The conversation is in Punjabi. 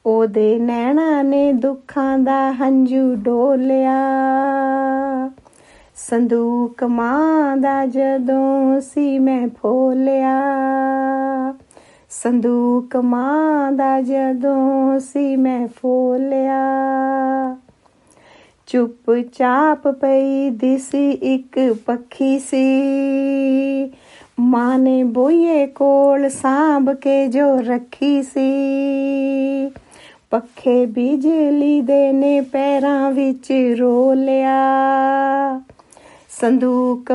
ਉਹਦੇ ਨੈਣਾਂ ਨੇ ਦੁੱਖਾਂ ਦਾ ਹੰਝੂ ਡੋਲਿਆ। ਸੰਦੂਕ ਮਾਂ ਦਾ ਜਦੋਂ ਸੀ ਮੈਂ ਫੋਲਿਆ, ਸੰਦੂਕ ਮਾਂ ਦਾ ਜਦੋਂ ਸੀ ਮੈਂ ਫੋਲਿਆ। ਚੁੱਪ ਚਾਪ ਪਈ ਦਿਸੀ ਇੱਕ ਪੱਖੀ ਸੀ, ਮਾਂ ਨੇ ਬੋਈਏ ਕੋਲ ਸਾਂਭ ਕੇ ਜੋ ਰੱਖੀ ਸੀ। ਪੱਖੇ ਬਿਜਲੀ ਦੇ ਨੇ ਪੈਰਾਂ ਵਿੱਚ ਰੋਲਿਆ, ਸੰਦੂਕ